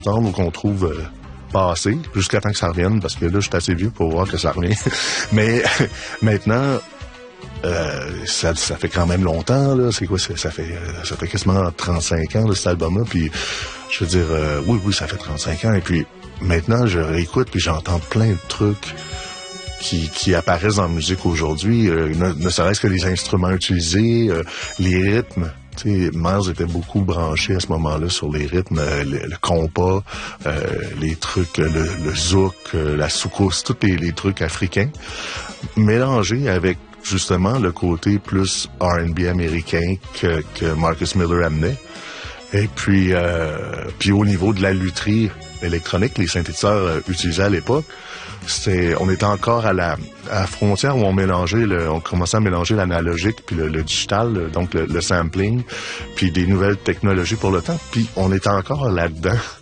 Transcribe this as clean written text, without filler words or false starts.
ou qu'on trouve passer, jusqu'à temps que ça revienne, parce que là, je suis assez vieux pour voir que ça revient. Mais maintenant, ça fait quand même longtemps, là. C'est quoi? Ça fait quasiment 35 ans, là, cet album-là. Puis, je veux dire, oui, ça fait 35 ans. Et puis, maintenant, je réécoute, puis j'entends plein de trucs qui apparaissent dans la musique aujourd'hui. Ne serait-ce que les instruments utilisés, les rythmes. Tu sais, Miles était beaucoup branché à ce moment-là sur les rythmes, le compas, les trucs, le zouk, la soukous, tous les trucs africains, mélangés avec justement le côté plus R&B américain que Marcus Miller amenait. Et puis au niveau de la lutherie électronique, les synthétiseurs utilisés à l'époque, on était encore à la frontière où on commençait à mélanger l'analogique puis le digital, donc le sampling, puis des nouvelles technologies pour le temps. Puis on était encore là-dedans.